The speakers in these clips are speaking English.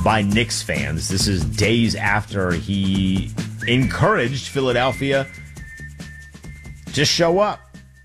by Knicks fans. This is days after he encouraged Philadelphia to show up,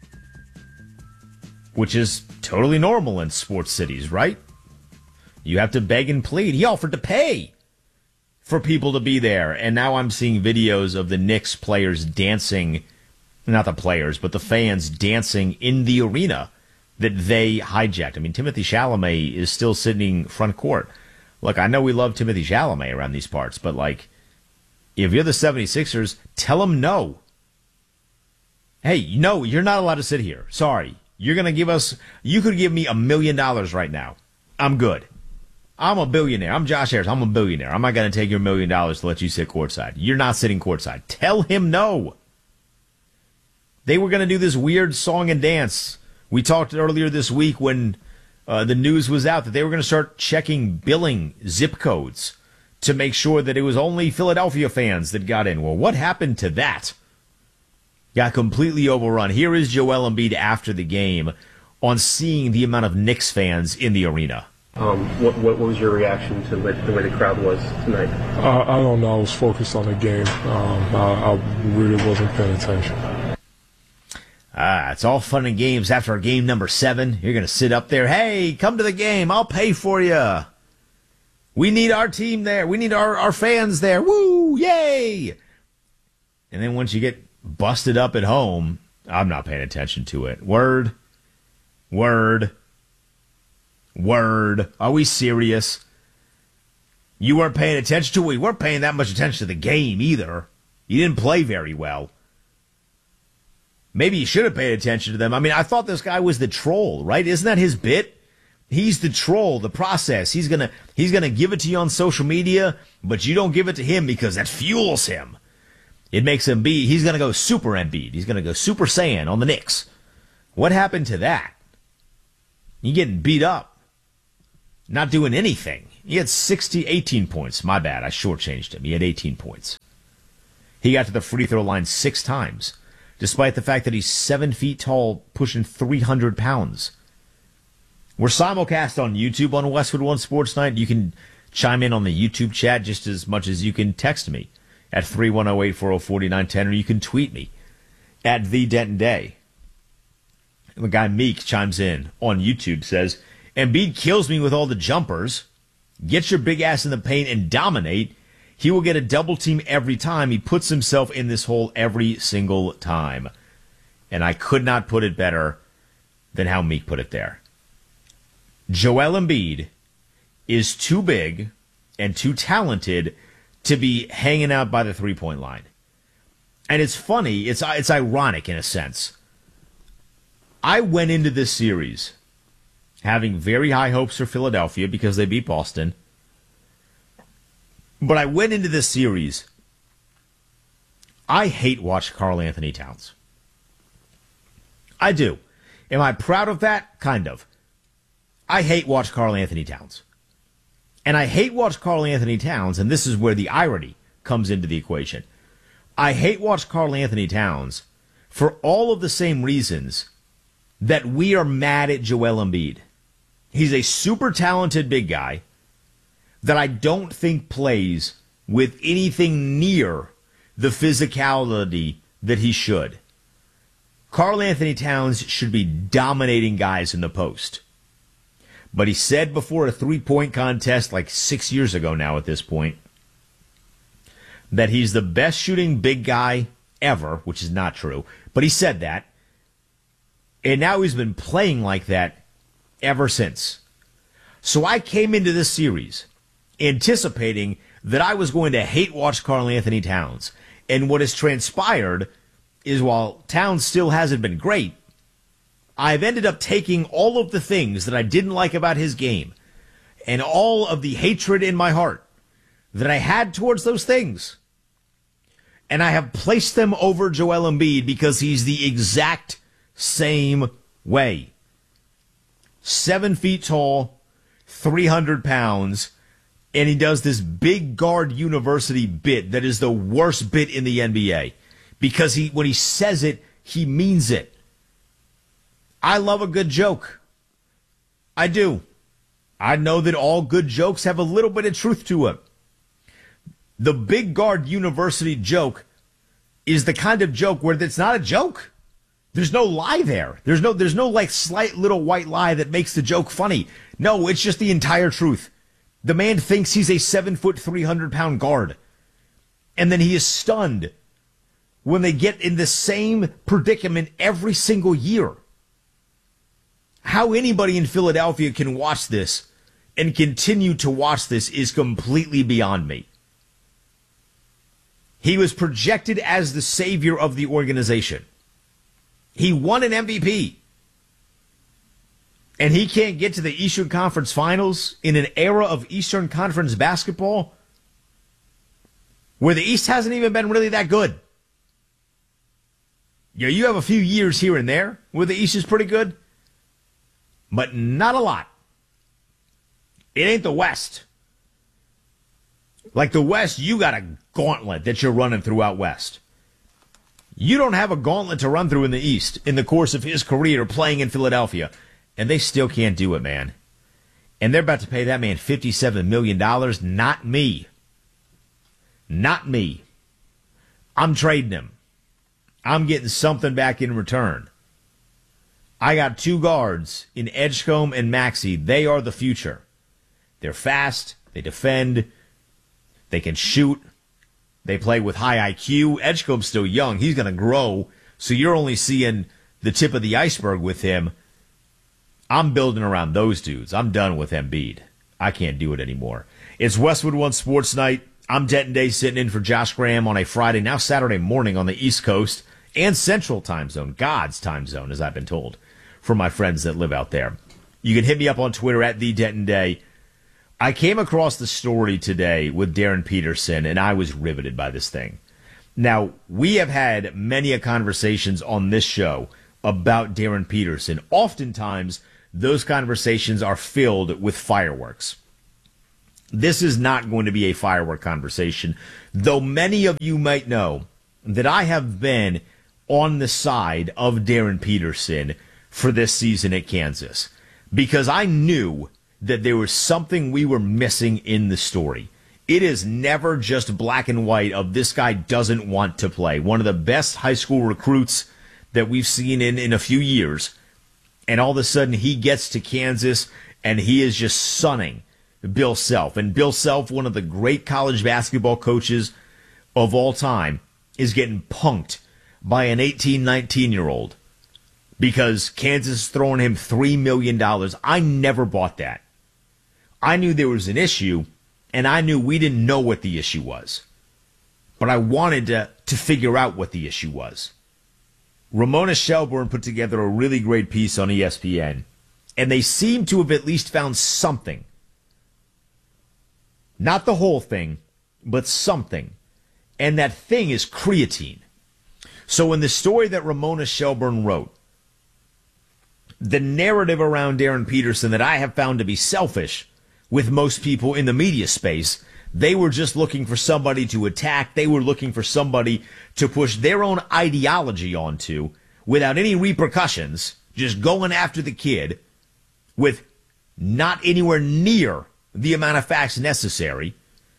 which is totally normal in sports cities, right? You have to beg and plead. He offered to pay for people to be there, and now I'm seeing videos of the Knicks players dancing, not the players, but the fans dancing in the arena that they hijacked. I mean, Timothée Chalamet is still sitting front court. Look, I know we love Timothée Chalamet around these parts, but, like, if you're the 76ers, tell them no. Hey, no, you're not allowed to sit here. Sorry. You're going to give us, you could give me $1 million right now. I'm good. I'm a billionaire. I'm Josh Harris. I'm a billionaire. I'm not going to take your $1 million to let you sit courtside. You're not sitting courtside. Tell him no. They were going to do this weird song and dance. We talked earlier this week when the news was out that they were going to start checking billing zip codes to make sure that it was only Philadelphia fans that got in. Well, what happened to that? Got completely overrun. Here is Joel Embiid after the game on seeing the amount of Knicks fans in the arena. What was your reaction to the way the crowd was tonight? I don't know. I was focused on the game. I really wasn't paying attention. It's all fun and games after game number 7. You're going to sit up there. Hey, come to the game. I'll pay for you. We need our team there. We need our fans there. Woo! Yay! And then once you get busted up at home, I'm not paying attention to it. Word. Are we serious? You weren't paying attention to it. We weren't paying that much attention to the game either. You didn't play very well. Maybe you should have paid attention to them. I mean, I thought this guy was the troll, right? Isn't that his bit? He's the troll, the process. He's gonna give it to you on social media, but you don't give it to him because that fuels him. It makes him be. He's gonna go super Embiid. He's gonna go super Saiyan on the Knicks. What happened to that? You getting beat up, not doing anything. He had 18 points. My bad. I shortchanged him. He had 18 points. He got to the free throw line 6 times. Despite the fact that he's 7 feet tall, pushing 300 pounds. We're simulcast on YouTube on Westwood One Sports Night. You can chime in on the YouTube chat just as much as you can text me at 310-840-4910, or you can tweet me at TheDentonDay. The guy Meek chimes in on YouTube, says, Embiid kills me with all the jumpers. Get your big ass in the paint and dominate. He will get a double team every time. He puts himself in this hole every single time. And I could not put it better than how Meek put it there. Joel Embiid is too big and too talented to be hanging out by the three-point line. And it's funny, it's ironic in a sense. I went into this series having very high hopes for Philadelphia because they beat Boston. But I went into this series, I hate watch Karl Anthony Towns. I do. Am I proud of that? Kind of. I hate watch Karl Anthony Towns. And I hate watch Karl Anthony Towns, and this is where the irony comes into the equation. I hate watch Karl Anthony Towns for all of the same reasons that we are mad at Joel Embiid. He's a super talented big guy that I don't think plays with anything near the physicality that he should. Karl Anthony Towns should be dominating guys in the post. But he said before a three-point contest like 6 years ago now at this point that he's the best shooting big guy ever, which is not true. But he said that. And now he's been playing like that ever since. So I came into this series anticipating that I was going to hate watch Karl Anthony Towns. And what has transpired is while Towns still hasn't been great, I've ended up taking all of the things that I didn't like about his game and all of the hatred in my heart that I had towards those things, and I have placed them over Joel Embiid because he's the exact same way. 7 feet tall, 300 pounds, and he does this big guard university bit that is the worst bit in the NBA because when he says it, he means it. I love a good joke. I do. I know that all good jokes have a little bit of truth to it. The Big Guard University joke is the kind of joke where it's not a joke. There's no lie there. There's no like slight little white lie that makes the joke funny. No, it's just the entire truth. The man thinks he's a 7-foot, 300-pound guard. And then he is stunned when they get in the same predicament every single year. How anybody in Philadelphia can watch this and continue to watch this is completely beyond me. He was projected as the savior of the organization. He won an MVP. And he can't get to the Eastern Conference Finals in an era of Eastern Conference basketball where the East hasn't even been really that good. You have a few years here and there where the East is pretty good, but not a lot. It ain't the West. Like the West, you got a gauntlet that you're running throughout West. You don't have a gauntlet to run through in the East in the course of his career playing in Philadelphia. And they still can't do it, man. And they're about to pay that man $57 million. Not me. Not me. I'm trading him. I'm getting something back in return. I got two guards in Edgecombe and Maxey. They are the future. They're fast. They defend. They can shoot. They play with high IQ. Edgecombe's still young. He's going to grow. So you're only seeing the tip of the iceberg with him. I'm building around those dudes. I'm done with Embiid. I can't do it anymore. It's Westwood One Sports Night. I'm Denton Day sitting in for Josh Graham on a Friday, now Saturday morning on the East Coast and Central Time Zone, God's time zone, as I've been told, for my friends that live out there. You can hit me up on Twitter at @TheDentonDay. I came across the story today with Darren Peterson, and I was riveted by this thing. Now, we have had many conversations on this show about Darren Peterson. Oftentimes, those conversations are filled with fireworks. This is not going to be a firework conversation, though many of you might know that I have been on the side of Darren Peterson for this season at Kansas, because I knew that there was something we were missing in the story. It is never just black and white of this guy doesn't want to play. One of the best high school recruits that we've seen in a few years. And all of a sudden he gets to Kansas and he is just sunning Bill Self. And Bill Self, one of the great college basketball coaches of all time, is getting punked by an 18, 19-year-old because Kansas is throwing him $3 million. I never bought that. I knew there was an issue, and I knew we didn't know what the issue was. But I wanted to figure out what the issue was. Ramona Shelburne put together a really great piece on ESPN, and they seem to have at least found something. Not the whole thing, but something. And that thing is creatine. So in the story that Ramona Shelburne wrote, the narrative around Darren Peterson that I have found to be selfish with most people in the media space, they were just looking for somebody to attack. They were looking for somebody to push their own ideology onto without any repercussions, just going after the kid with not anywhere near the amount of facts necessary.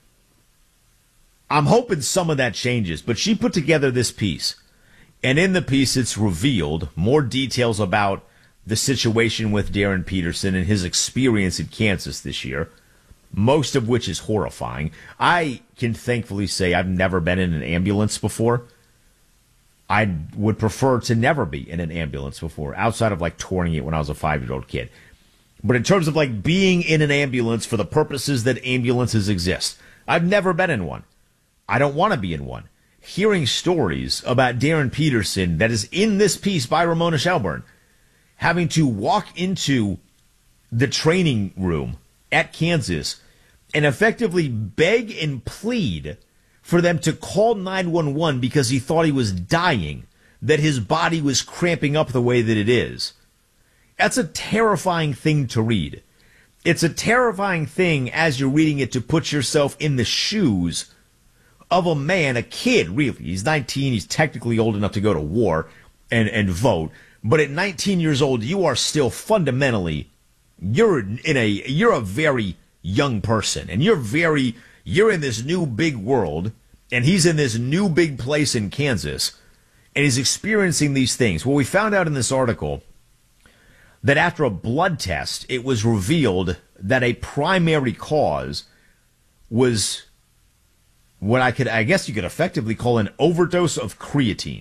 I'm hoping some of that changes, but she put together this piece. And in the piece, it's revealed more details about the situation with Darren Peterson and his experience in Kansas this year, most of which is horrifying. I can thankfully say I've never been in an ambulance before. I would prefer to never be in an ambulance before, outside of like touring it when I was a 5-year-old kid. But in terms of like being in an ambulance for the purposes that ambulances exist, I've never been in one. I don't want to be in one. Hearing stories about Darren Peterson that is in this piece by Ramona Shelburne, having to walk into the training room at Kansas and effectively beg and plead for them to call 911 because he thought he was dying, that his body was cramping up the way that it is. That's a terrifying thing to read. It's a terrifying thing as you're reading it to put yourself in the shoes of a man, a kid, really. He's 19. He's technically old enough to go to war and vote. But at 19 years old, you are still fundamentally you're a very young person, and you're in this new big world, and he's in this new big place in Kansas, and he's experiencing these things. Well, we found out in this article that after a blood test, it was revealed that a primary cause was what I guess you could effectively call an overdose of creatine.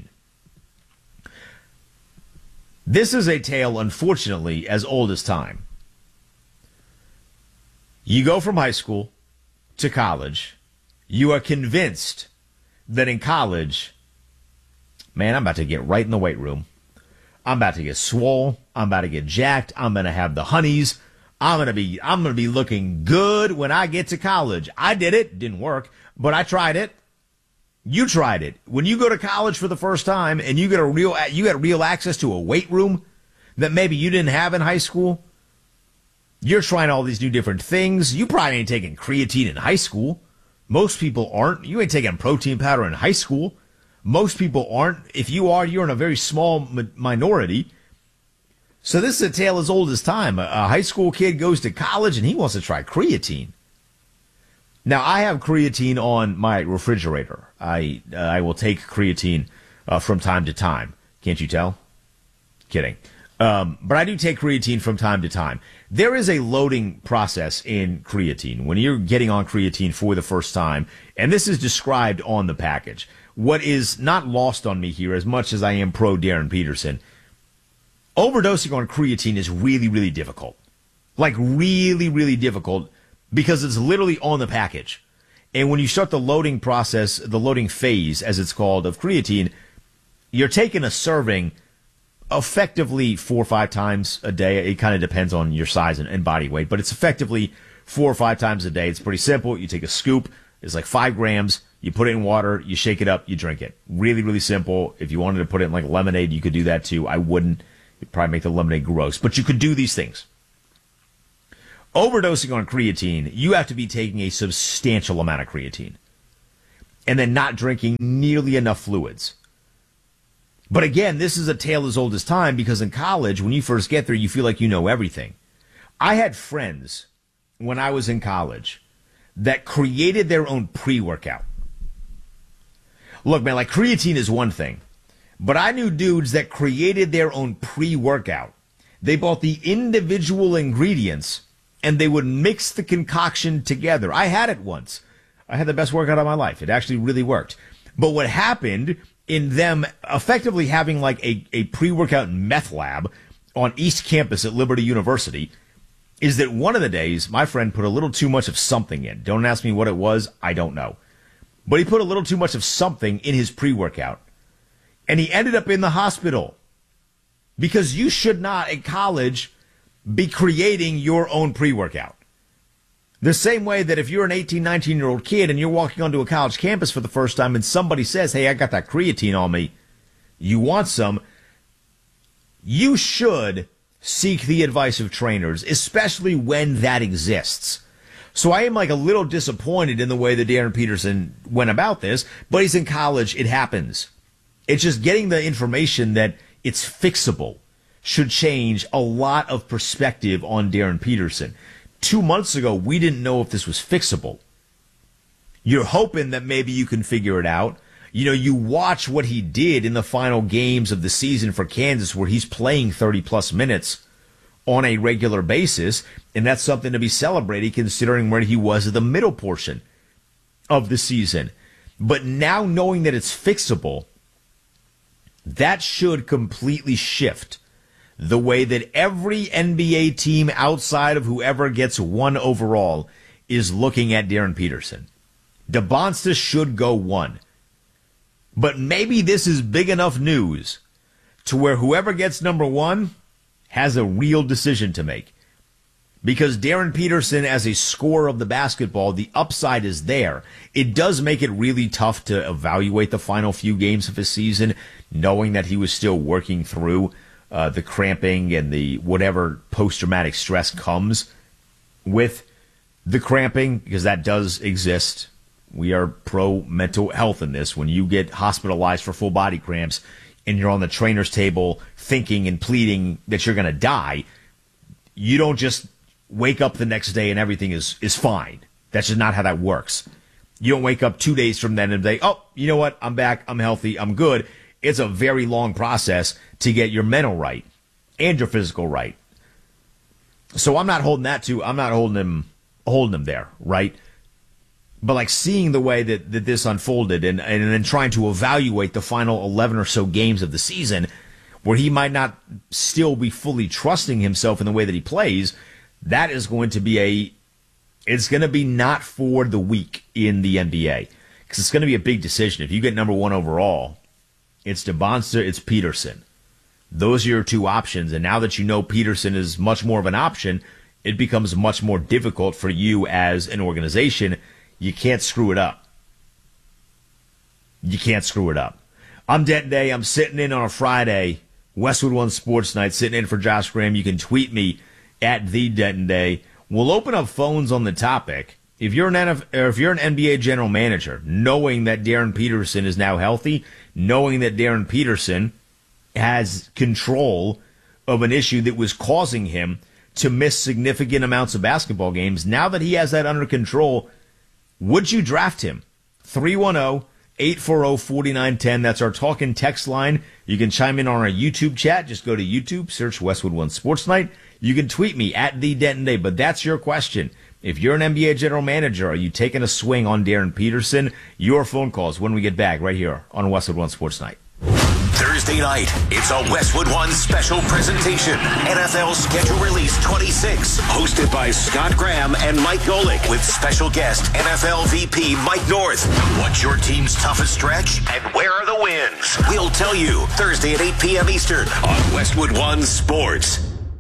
This is a tale, unfortunately, as old as time. You go from high school to college. You are convinced that in college, man, I'm about to get right in the weight room. I'm about to get swole. I'm about to get jacked. I'm going to have the honeys. I'm going to be looking good when I get to college. I did it. Didn't work, but I tried it. You tried it. When you go to college for the first time and you get real access to a weight room that maybe you didn't have in high school, you're trying all these new different things. You probably ain't taking creatine in high school. Most people aren't. You ain't taking protein powder in high school. Most people aren't. If you are, you're in a very small minority. So this is a tale as old as time. A high school kid goes to college and he wants to try creatine. Now, I have creatine on my refrigerator. I will take creatine from time to time. Can't you tell? Kidding. But I do take creatine from time to time. There is a loading process in creatine when you're getting on creatine for the first time, and this is described on the package. What is not lost on me here, as much as I am pro Darren Peterson, overdosing on creatine is really, really difficult. Like really, really difficult because it's literally on the package. And when you start the loading process, the loading phase, as it's called, of creatine, you're taking a serving effectively 4 or 5 times a day. It kind of depends on your size and body weight, but it's effectively 4 or 5 times a day. It's pretty simple. You take a scoop. It's like 5 grams. You put it in water. You shake it up. You drink it. Really, really simple. If you wanted to put it in like lemonade, you could do that too. I wouldn't. It'd probably make the lemonade gross, but you could do these things. Overdosing on creatine, you have to be taking a substantial amount of creatine and then not drinking nearly enough fluids. But again, this is a tale as old as time because in college, when you first get there, you feel like you know everything. I had friends when I was in college that created their own pre-workout. Look, man, like creatine is one thing, but I knew dudes that created their own pre-workout. They bought the individual ingredients and they would mix the concoction together. I had it once. I had the best workout of my life. It actually really worked. But what happened in them effectively having like a pre-workout meth lab on East Campus at Liberty University is that one of the days my friend put a little too much of something in. Don't ask me what it was. I don't know. But he put a little too much of something in his pre-workout. And he ended up in the hospital because you should not at college be creating your own pre-workout. The same way that if you're an 18, 19-year-old kid and you're walking onto a college campus for the first time and somebody says, hey, I got that creatine on me, you want some, you should seek the advice of trainers, especially when that exists. So I am like a little disappointed in the way that Darren Peterson went about this, but he's in college, it happens. It's just getting the information that it's fixable should change a lot of perspective on Darren Peterson. 2 months ago, we didn't know if this was fixable. You're hoping that maybe you can figure it out. You know, you watch what he did in the final games of the season for Kansas where he's playing 30-plus minutes on a regular basis, and that's something to be celebrated considering where he was at the middle portion of the season. But now knowing that it's fixable, that should completely shift the way that every NBA team outside of whoever gets 1 overall is looking at Darren Peterson. DeBonsta should go 1. But maybe this is big enough news to where whoever gets number 1 has a real decision to make. Because Darren Peterson, as a scorer of the basketball, the upside is there. It does make it really tough to evaluate the final few games of his season, knowing that he was still working through the cramping and the whatever post-traumatic stress comes with the cramping, because that does exist. We are pro mental health in this. When you get hospitalized for full body cramps and you're on the trainer's table thinking and pleading that you're going to die, you don't just wake up the next day and everything is fine. That's just not how that works. You don't wake up 2 days from then and say, oh, you know what? I'm back. I'm healthy. I'm good. It's a very long process to get your mental right and your physical right. So I'm not holding him there, right? But like seeing the way that this unfolded and then trying to evaluate the final 11 or so games of the season where he might not still be fully trusting himself in the way that he plays, that is going to be it's going to be not for the weak in the NBA because it's going to be a big decision. If you get number 1 overall, it's DeBonster, it's Peterson. Those are your two options. And now that you know Peterson is much more of an option, it becomes much more difficult for you as an organization. You can't screw it up. You can't screw it up. I'm Denton Day. I'm sitting in on a Friday, Westwood One Sports Night, sitting in for Josh Graham. You can tweet me at the Denton Day. We'll open up phones on the topic. If you're an NBA general manager, knowing that Darren Peterson is now healthy, knowing that Darren Peterson has control of an issue that was causing him to miss significant amounts of basketball games, now that he has that under control, would you draft him? 310-840-4910. That's our talk and text line. You can chime in on our YouTube chat. Just go to YouTube, search Westwood One Sports Night. You can tweet me at the Denton Day. But that's your question. If you're an NBA general manager, are you taking a swing on Darren Peterson? Your phone calls when we get back right here on Westwood One Sports Night. Thursday night, it's a Westwood One special presentation. NFL Schedule Release 26, hosted by Scott Graham and Mike Golick, with special guest NFL VP Mike North. What's your team's toughest stretch, and where are the wins? We'll tell you Thursday at 8 p.m. Eastern on Westwood One Sports.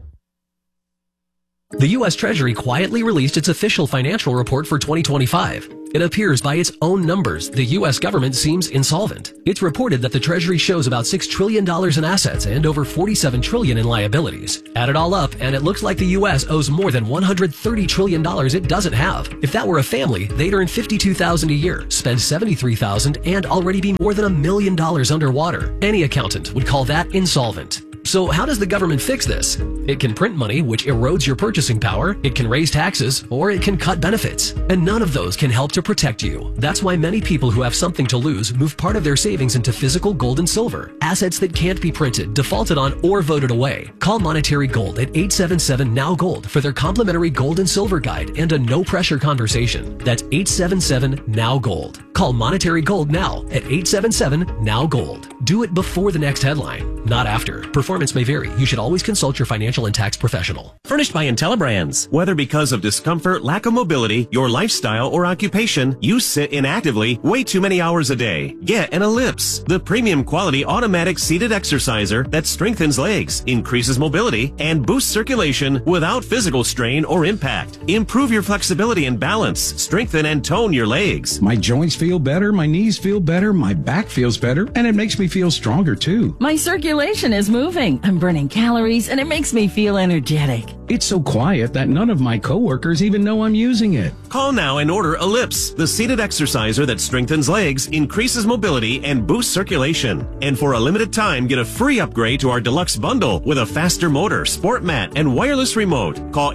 The U.S. Treasury quietly released its official financial report for 2025. It appears by its own numbers, the U.S. government seems insolvent. It's reported that the Treasury shows about $6 trillion in assets and over $47 trillion in liabilities. Add it all up, and it looks like the U.S. owes more than $130 trillion it doesn't have. If that were a family, they'd earn $52,000 a year, spend $73,000, and already be more than $1 million underwater. Any accountant would call that insolvent. So how does the government fix this? It can print money, which erodes your purchasing power, it can raise taxes, or it can cut benefits. And none of those can help to protect you. That's why many people who have something to lose move part of their savings into physical gold and silver, assets that can't be printed, defaulted on, or voted away. Call Monetary Gold at 877-NOW-GOLD for their complimentary gold and silver guide and a no-pressure conversation. That's 877-NOW-GOLD. Call Monetary Gold now at 877-NOW-GOLD. Do it before the next headline, not after. Performance may vary. You should always consult your financial and tax professional. Furnished by IntelliBrands. Whether because of discomfort, lack of mobility, your lifestyle, or occupation, you sit inactively way too many hours a day. Get an Ellipse, the premium quality automatic seated exerciser that strengthens legs, increases mobility, and boosts circulation without physical strain or impact. Improve your flexibility and balance. Strengthen and tone your legs. My joints feel better, my knees feel better, my back feels better, and it makes me feel stronger too. My circulation is moving. I'm burning calories, and it makes me feel energetic. It's so quiet that none of my coworkers even know I'm using it. Call now and order Ellipse, the seated exerciser that strengthens legs, increases mobility, and boosts circulation. And for a limited time, get a free upgrade to our deluxe bundle with a faster motor, sport mat, and wireless remote. Call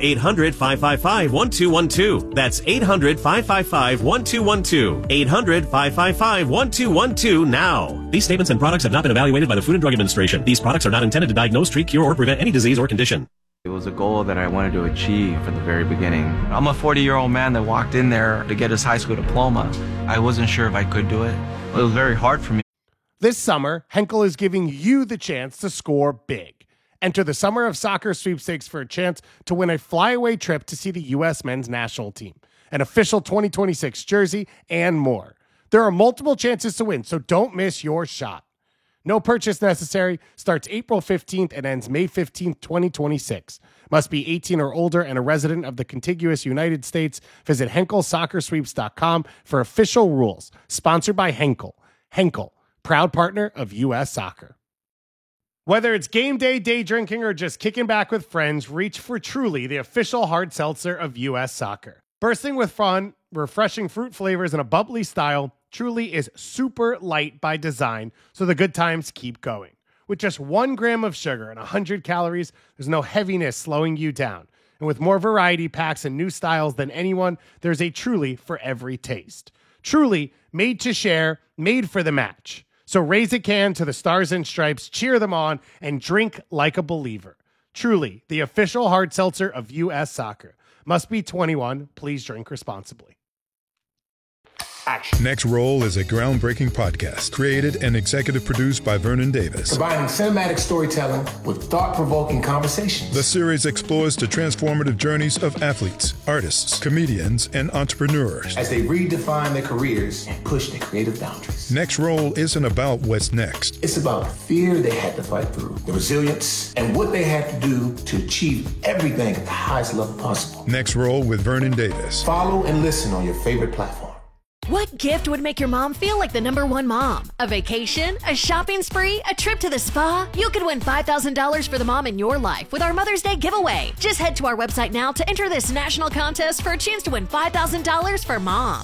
800-555-1212. That's 800-555-1212. 800-555-1212 now. These statements and products have not been evaluated by the Food and Drug Administration. These products are not intended to diagnose, treat, cure, or prevent any disease or condition. It was a goal that I wanted to achieve from the very beginning. I'm a 40-year-old man that walked in there to get his high school diploma. I wasn't sure if I could do it. It was very hard for me. This summer, Henkel is giving you the chance to score big. Enter the Summer of Soccer sweepstakes for a chance to win a flyaway trip to see the U.S. men's national team, an official 2026 jersey, and more. There are multiple chances to win, so don't miss your shot. No purchase necessary. Starts April 15th and ends May 15th, 2026. Must be 18 or older and a resident of the contiguous United States. Visit HenkelSoccerSweeps.com for official rules. Sponsored by Henkel. Henkel, proud partner of U.S. Soccer. Whether it's game day, day drinking, or just kicking back with friends, reach for Truly, the official hard seltzer of U.S. Soccer. Bursting with fun, refreshing fruit flavors, and a bubbly style, Truly is super light by design, so the good times keep going. With just 1 gram of sugar and 100 calories, there's no heaviness slowing you down. And with more variety packs and new styles than anyone, there's a Truly for every taste. Truly, made to share, made for the match. So raise a can to the Stars and Stripes, cheer them on, and drink like a believer. Truly, the official hard seltzer of U.S. Soccer. Must be 21. Please drink responsibly. Action. Next Roll is a groundbreaking podcast created and executive produced by Vernon Davis. Combining cinematic storytelling with thought-provoking conversations. The series explores the transformative journeys of athletes, artists, comedians, and entrepreneurs as they redefine their careers and push their creative boundaries. Next Roll isn't about what's next. It's about the fear they had to fight through, the resilience, and what they had to do to achieve everything at the highest level possible. Next Roll with Vernon Davis. Follow and listen on your favorite platform. What gift would make your mom feel like the #1 mom? A vacation? A shopping spree? A trip to the spa? You could win $5,000 for the mom in your life with our Mother's Day giveaway. Just head to our website now to enter this national contest for a chance to win $5,000 for mom.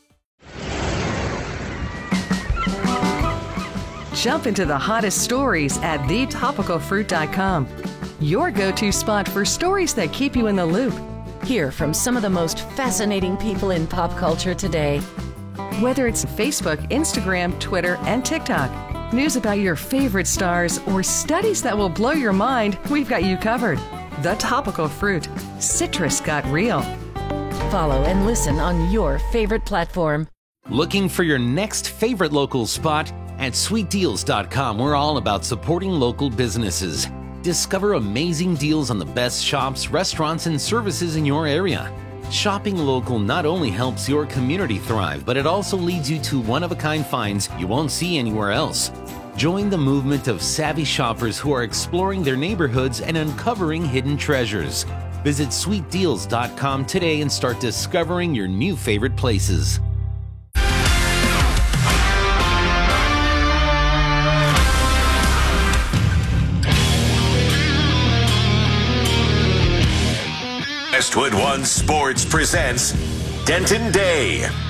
Jump into the hottest stories at thetopicalfruit.com. Your go-to spot for stories that keep you in the loop. Hear from some of the most fascinating people in pop culture today. Whether it's Facebook, Instagram, Twitter, and TikTok, news about your favorite stars, or studies that will blow your mind, we've got you covered. The Topical Fruit. Citrus got real. Follow and listen on your favorite platform. Looking for your next favorite local spot? At sweetdeals.com, we're all about supporting local businesses. Discover amazing deals on the best shops, restaurants, and services in your area. Shopping local not only helps your community thrive, but it also leads you to one-of-a-kind finds you won't see anywhere else. Join the movement of savvy shoppers who are exploring their neighborhoods and uncovering hidden treasures. Visit sweetdeals.com today and start discovering your new favorite places. Westwood One Sports presents Denton Day.